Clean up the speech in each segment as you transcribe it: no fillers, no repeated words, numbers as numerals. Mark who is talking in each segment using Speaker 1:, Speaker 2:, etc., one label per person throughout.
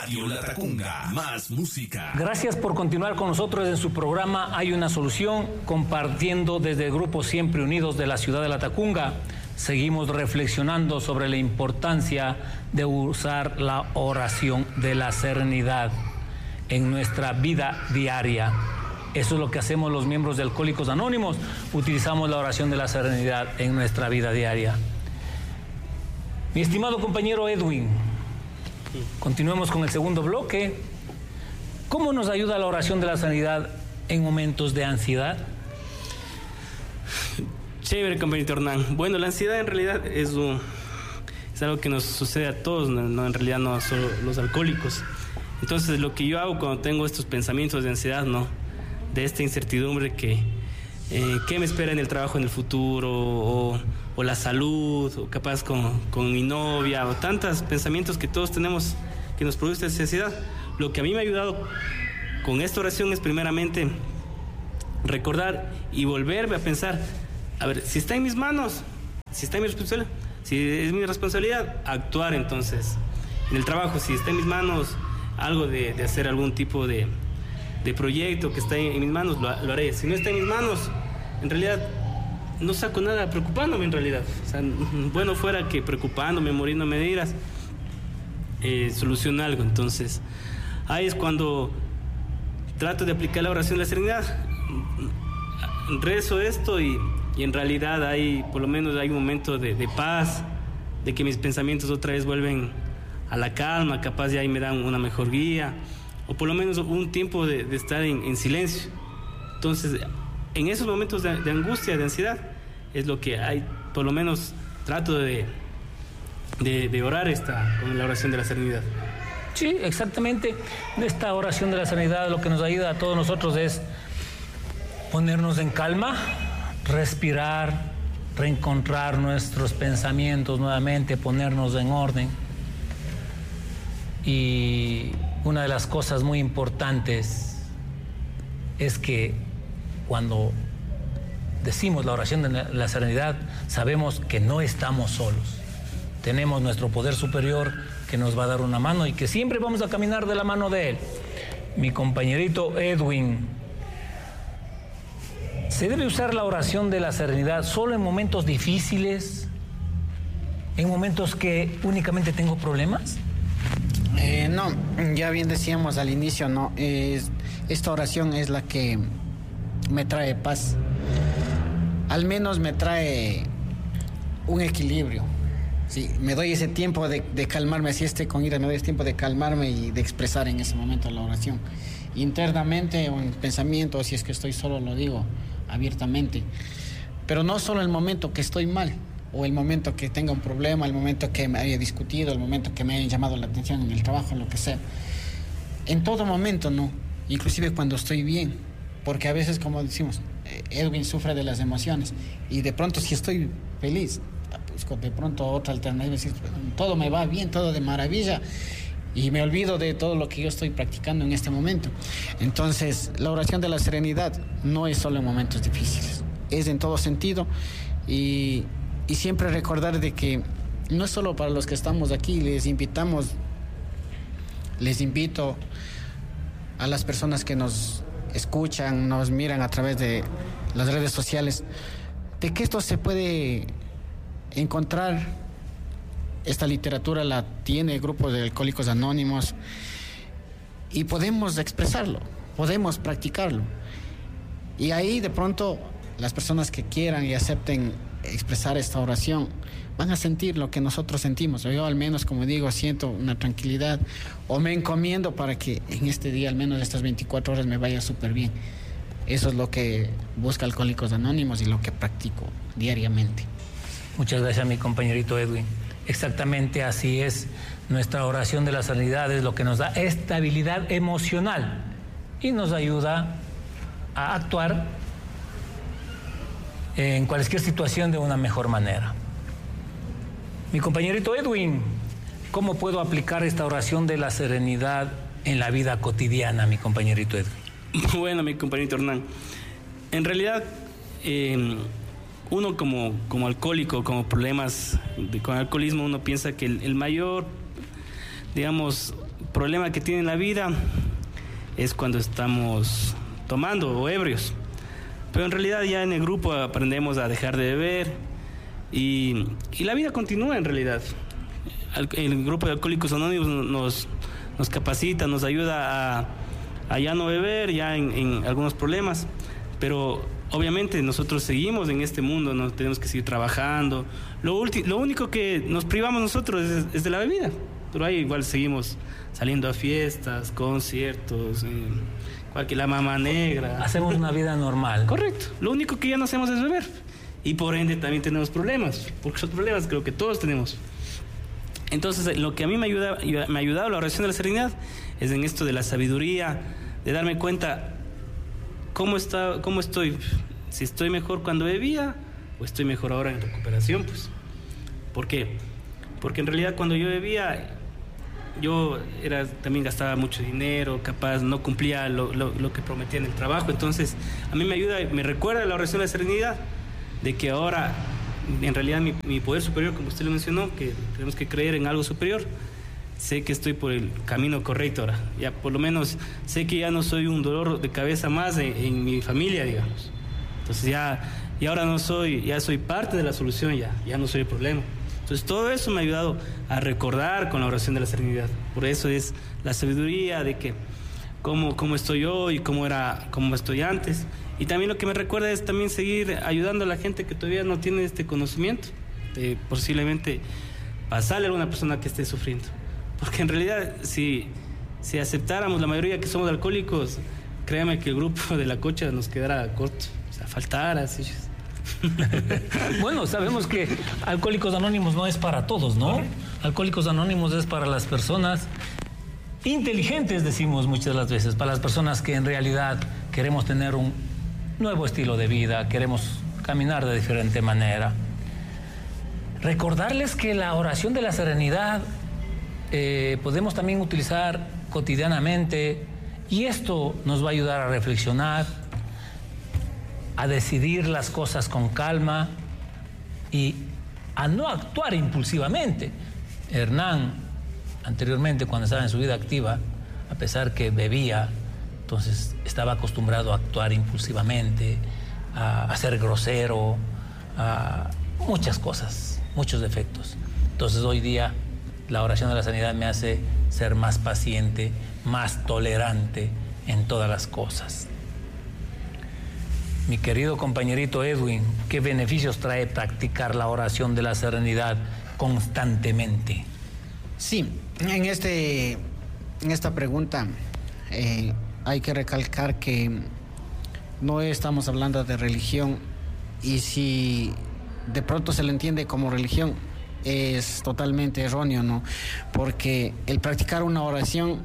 Speaker 1: Radio La Tacunga, más música.
Speaker 2: Gracias por continuar con nosotros en su programa Hay una Solución, compartiendo desde el Grupo Siempre Unidos de la ciudad de La Tacunga. Seguimos reflexionando sobre la importancia de usar la oración de la serenidad en nuestra vida diaria. Eso es lo que hacemos los miembros de Alcohólicos Anónimos. Utilizamos la oración de la serenidad en nuestra vida diaria. Mi estimado compañero Edwin, continuemos con el segundo bloque. ¿Cómo nos ayuda la oración de la serenidad en momentos de ansiedad?
Speaker 3: Chévere, compañero Hernán. Bueno, la ansiedad en realidad es algo que nos sucede a todos, no, en realidad no solo los alcohólicos. Entonces, lo que yo hago cuando tengo estos pensamientos de ansiedad, ¿no?, de esta incertidumbre que qué me espera en el trabajo en el futuro, o la salud, o capaz con mi novia, o tantos pensamientos que todos tenemos que nos produce ansiedad. Lo que a mí me ha ayudado con esta oración es primeramente recordar y volverme a pensar, a ver, si está en mis manos, si está en mi responsabilidad, si es mi responsabilidad, actuar entonces. En el trabajo, si está en mis manos algo de hacer algún tipo de proyecto que está en mis manos, lo haré. Si no está en mis manos, en realidad no saco nada preocupándome en realidad. O sea, bueno fuera que preocupándome, muriéndome de iras, soluciona algo. Entonces, ahí es cuando trato de aplicar la oración de la serenidad. Rezo esto y en realidad por lo menos hay un momento de paz, de que mis pensamientos otra vez vuelven a la calma, capaz de ahí me dan una mejor guía, o por lo menos un tiempo de estar en silencio. Entonces, en esos momentos de angustia, de ansiedad, es lo que hay, por lo menos trato de orar con la oración de la serenidad.
Speaker 2: Sí, exactamente. Esta oración de la serenidad lo que nos ayuda a todos nosotros es ponernos en calma, respirar, reencontrar nuestros pensamientos nuevamente, ponernos en orden. Y una de las cosas muy importantes es que cuando decimos la oración de la serenidad, sabemos que no estamos solos. Tenemos nuestro poder superior que nos va a dar una mano y que siempre vamos a caminar de la mano de él. Mi compañerito Edwin, ¿se debe usar la oración de la serenidad solo en momentos difíciles? ¿En momentos que únicamente tengo problemas?
Speaker 4: No, ya bien decíamos al inicio, no, esta oración es la que me trae paz. Al menos me trae un equilibrio. Sí, me doy ese tiempo de calmarme, si esté con ira, me doy ese tiempo de calmarme y de expresar en ese momento la oración. Internamente o en pensamiento, si es que estoy solo, lo digo abiertamente. Pero no solo el momento que estoy mal, o el momento que tenga un problema, el momento que me haya discutido, el momento que me haya llamado la atención en el trabajo, lo que sea. En todo momento, no. Inclusive cuando estoy bien. Porque a veces, como decimos, Edwin sufre de las emociones. Y de pronto, si estoy feliz, busco de pronto otra alternativa. Decir, todo me va bien, todo de maravilla. Y me olvido de todo lo que yo estoy practicando en este momento. Entonces, la oración de la serenidad no es solo en momentos difíciles. Es en todo sentido. Y siempre recordar de que no es solo para los que estamos aquí, les invito a las personas que nos escuchan, nos miran a través de las redes sociales, de que esto se puede encontrar. Esta literatura la tiene el grupo de Alcohólicos Anónimos y podemos expresarlo, podemos practicarlo. Y ahí de pronto las personas que quieran y acepten expresar esta oración van a sentir lo que nosotros sentimos. Yo al menos, como digo, siento una tranquilidad, o me encomiendo para que en este día, al menos estas 24 horas, me vaya súper bien. Eso es lo que busca Alcohólicos Anónimos y lo que practico diariamente.
Speaker 2: Muchas gracias, mi compañerito Edwin. Exactamente así es. Nuestra oración de la serenidad es lo que nos da estabilidad emocional y nos ayuda a actuar en cualquier situación de una mejor manera. Mi compañerito Edwin, ¿cómo puedo aplicar esta oración de la serenidad en la vida cotidiana, mi compañerito Edwin?
Speaker 3: Bueno, mi compañerito Hernán, en realidad uno como alcohólico, como problemas con alcoholismo, uno piensa que el mayor, digamos, problema que tiene en la vida es cuando estamos tomando o ebrios. Pero en realidad ya en el grupo aprendemos a dejar de beber y la vida continúa en realidad. El grupo de Alcohólicos Anónimos nos capacita, nos ayuda a ya no beber, ya en algunos problemas, pero obviamente nosotros seguimos en este mundo, no tenemos que seguir trabajando. Lo único que nos privamos nosotros es de la bebida, pero ahí igual seguimos saliendo a fiestas, conciertos, la Mama Negra.
Speaker 2: Hacemos una vida normal.
Speaker 3: Correcto. Lo único que ya no hacemos es beber. Y por ende también tenemos problemas, porque son problemas creo que todos tenemos. Entonces, lo que a mí me ha ayudado la oración de la serenidad es en esto de la sabiduría, de darme cuenta cómo estoy, si estoy mejor cuando bebía o estoy mejor ahora en recuperación, pues. ¿Por qué? Porque en realidad cuando yo bebía, yo también gastaba mucho dinero, capaz no cumplía lo que prometía en el trabajo. Entonces, a mí me recuerda la oración de la serenidad, de que ahora, en realidad, mi poder superior, como usted lo mencionó, que tenemos que creer en algo superior, sé que estoy por el camino correcto ahora. Ya por lo menos sé que ya no soy un dolor de cabeza más en mi familia, digamos. Entonces y ahora ya soy parte de la solución, ya no soy el problema. Entonces todo eso me ha ayudado a recordar con la oración de la serenidad. Por eso es la sabiduría de que cómo estoy hoy, cómo estoy antes. Y también lo que me recuerda es también seguir ayudando a la gente que todavía no tiene este conocimiento, de posiblemente pasarle a alguna persona que esté sufriendo. Porque en realidad, si aceptáramos la mayoría que somos alcohólicos, créame que el grupo de la Cocha nos quedara corto, o sea, faltara así.
Speaker 2: Bueno, sabemos que Alcohólicos Anónimos no es para todos, ¿no? Alcohólicos Anónimos es para las personas inteligentes, decimos muchas de las veces, para las personas que en realidad queremos tener un nuevo estilo de vida, queremos caminar de diferente manera. Recordarles que la oración de la serenidad podemos también utilizar cotidianamente, y esto nos va a ayudar a reflexionar, a decidir las cosas con calma y a no actuar impulsivamente. Hernán, anteriormente, cuando estaba en su vida activa, a pesar que bebía, entonces estaba acostumbrado a actuar impulsivamente, a ser grosero, a muchas cosas, muchos defectos. Entonces hoy día la oración de la sanidad me hace ser más paciente, más tolerante en todas las cosas. Mi querido compañerito Edwin, ¿qué beneficios trae practicar la oración de la serenidad constantemente?
Speaker 4: Sí, en esta pregunta hay que recalcar que no estamos hablando de religión, y si de pronto se le entiende como religión, es totalmente erróneo, ¿no? Porque el practicar una oración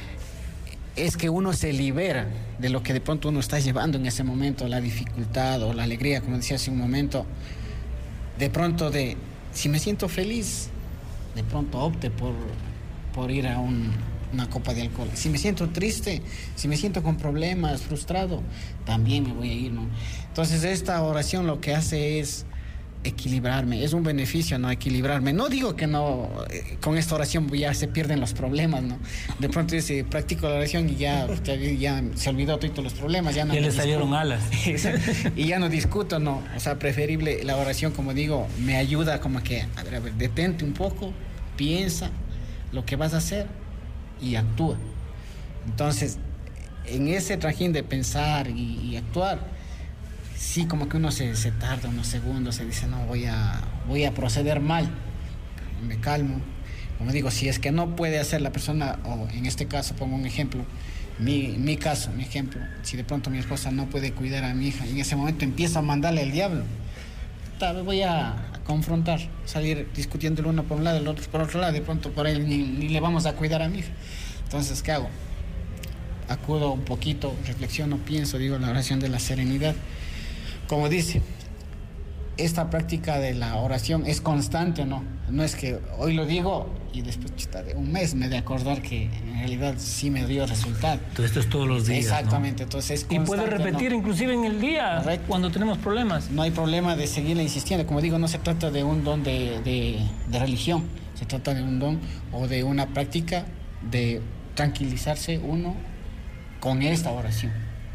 Speaker 4: es que uno se libera de lo que de pronto uno está llevando en ese momento, la dificultad o la alegría, como decía hace un momento. De pronto, si me siento feliz, de pronto opte por ir a una copa de alcohol. Si me siento triste, si me siento con problemas, frustrado, también me voy a ir, ¿no? Entonces esta oración lo que hace es equilibrarme, es un beneficio, ¿no? Equilibrarme. No digo que no, con esta oración ya se pierden los problemas, ¿no? De pronto dice, practico la oración y ya se olvidó todos los problemas, ya no.
Speaker 2: Ya le salieron alas.
Speaker 4: Y ya no discuto, ¿no? O sea, preferible la oración, como digo, me ayuda como que, a ver, detente un poco, piensa lo que vas a hacer y actúa. Entonces, en ese trajín de pensar y actuar, sí, como que uno se tarda unos segundos, se dice, no, voy a proceder mal, me calmo. Como digo, si es que no puede hacer la persona, o en este caso pongo un ejemplo, mi ejemplo, si de pronto mi esposa no puede cuidar a mi hija, y en ese momento empieza a mandarle el diablo, tal vez voy a confrontar, salir discutiendo el uno por un lado, el otro por otro lado, de pronto por ahí ni le vamos a cuidar a mi hija. Entonces, ¿qué hago? Acudo un poquito, reflexiono, pienso, digo la oración de la serenidad. Como dice, esta práctica de la oración es constante, ¿no? No es que hoy lo digo y después de un mes me de acordar que en realidad sí me dio resultado.
Speaker 2: Entonces esto es todos los días,
Speaker 4: exactamente,
Speaker 2: ¿no?
Speaker 4: Entonces es
Speaker 2: constante, y puede repetir, ¿no? Inclusive en el día, correcto, cuando tenemos problemas.
Speaker 4: No hay problema de seguirle insistiendo. Como digo, no se trata de un don de religión, se trata de un don o de una práctica de tranquilizarse uno con esta oración.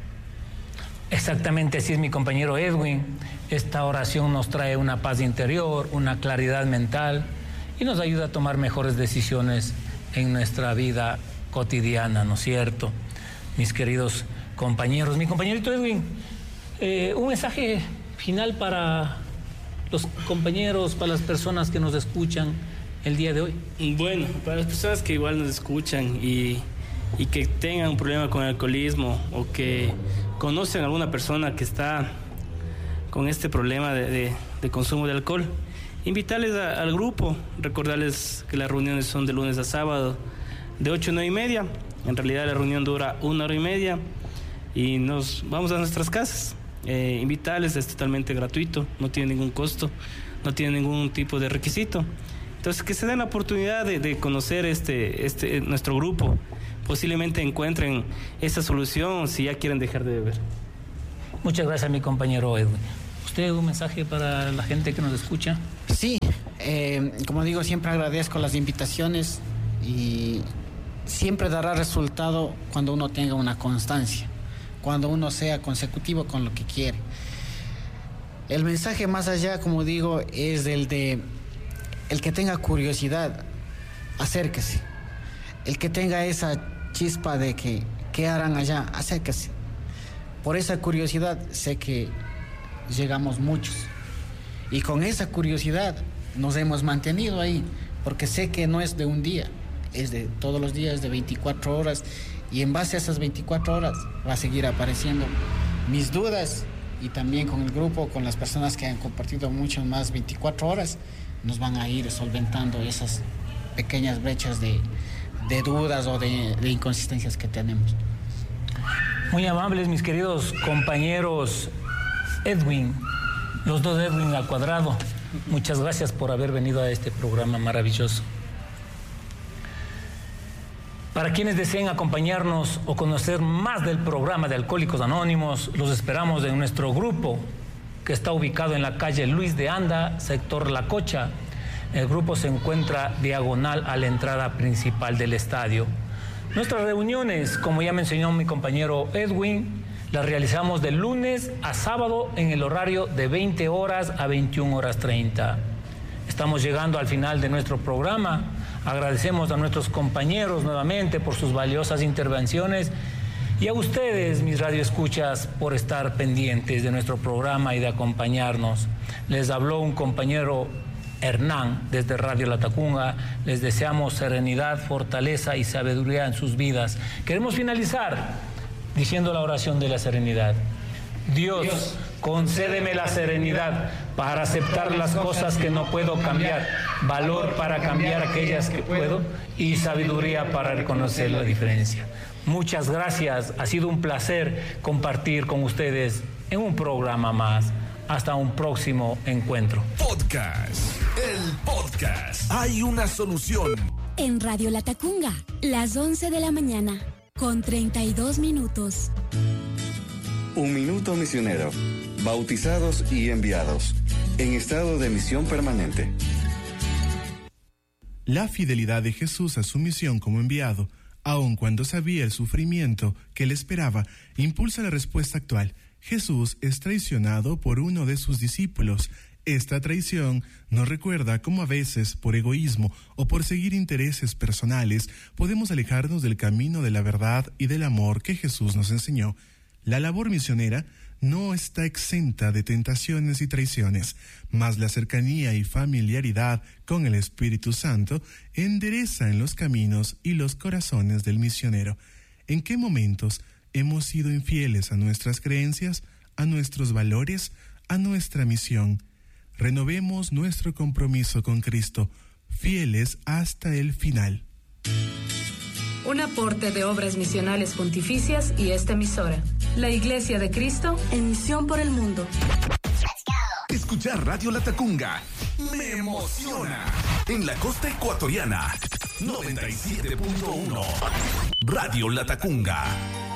Speaker 2: Exactamente así es, mi compañero Edwin. Esta oración nos trae una paz interior, una claridad mental y nos ayuda a tomar mejores decisiones en nuestra vida cotidiana, ¿no es cierto? Mis queridos compañeros, mi compañerito Edwin, un mensaje final para los compañeros, para las personas que nos escuchan el día de hoy.
Speaker 3: Bueno, para las personas que igual nos escuchan y que tengan un problema con el alcoholismo o que conocen a alguna persona que está con este problema de consumo de alcohol, invitarles al grupo, recordarles que las reuniones son de lunes a sábado de 8 a 9 y media. En realidad la reunión dura 1 hora y media y nos vamos a nuestras casas. Invitarles, es totalmente gratuito, no tiene ningún costo, no tiene ningún tipo de requisito. Entonces, que se den la oportunidad de conocer nuestro grupo. Posiblemente encuentren esa solución si ya quieren dejar de beber.
Speaker 2: Muchas gracias, mi compañero Edwin. ¿Usted un mensaje para la gente que nos escucha?
Speaker 4: Sí, como digo, siempre agradezco las invitaciones y siempre dará resultado cuando uno tenga una constancia, cuando uno sea consecutivo con lo que quiere. El mensaje más allá, como digo, es el que tenga curiosidad, acérquese. El que tenga esa chispa de que ¿qué harán allá? Acérquese. Por esa curiosidad sé que llegamos muchos. Y con esa curiosidad nos hemos mantenido ahí, porque sé que no es de un día, es de todos los días, de 24 horas. Y en base a esas 24 horas va a seguir apareciendo mis dudas y también con el grupo, con las personas que han compartido mucho más 24 horas, nos van a ir solventando esas pequeñas brechas de dudas o de inconsistencias que tenemos.
Speaker 2: Muy amables, mis queridos compañeros Edwin, los dos Edwin al cuadrado. Muchas gracias por haber venido a este programa maravilloso. Para quienes deseen acompañarnos o conocer más del programa de Alcohólicos Anónimos, los esperamos en nuestro grupo, que está ubicado en la calle Luis de Anda, sector La Cocha. El grupo se encuentra diagonal a la entrada principal del estadio. Nuestras reuniones, como ya mencionó mi compañero Edwin, las realizamos de lunes a sábado en el horario de 20 horas a 21 horas 30. Estamos llegando al final de nuestro programa. Agradecemos a nuestros compañeros nuevamente por sus valiosas intervenciones y a ustedes, mis radioescuchas, por estar pendientes de nuestro programa y de acompañarnos. Les habló un compañero Hernán desde Radio La Tacunga. Les deseamos serenidad, fortaleza y sabiduría en sus vidas. Queremos finalizar diciendo la oración de la serenidad. Dios, concédeme la serenidad para aceptar las cosas que no puedo cambiar, valor para cambiar aquellas que puedo y sabiduría para reconocer la diferencia. Muchas gracias, ha sido un placer compartir con ustedes en un programa más. Hasta un próximo encuentro.
Speaker 1: Podcast, el podcast. Hay una solución.
Speaker 5: En Radio La Tacunga, las 11 de la mañana, con 32 minutos.
Speaker 6: Un minuto misionero. Bautizados y enviados. En estado de misión permanente.
Speaker 7: La fidelidad de Jesús a su misión como enviado, aun cuando sabía el sufrimiento que le esperaba, impulsa la respuesta actual. Jesús es traicionado por uno de sus discípulos. Esta traición nos recuerda cómo a veces, por egoísmo o por seguir intereses personales, podemos alejarnos del camino de la verdad y del amor que Jesús nos enseñó. La labor misionera no está exenta de tentaciones y traiciones, mas la cercanía y familiaridad con el Espíritu Santo endereza en los caminos y los corazones del misionero. ¿En qué momentos hemos sido infieles a nuestras creencias, a nuestros valores, a nuestra misión? Renovemos nuestro compromiso con Cristo, fieles hasta el final.
Speaker 8: Un aporte de Obras Misionales Pontificias y esta emisora. La Iglesia de Cristo en misión por el mundo.
Speaker 1: Escuchar Radio La Tacunga me emociona. En la costa ecuatoriana, 97.1. Radio La Tacunga.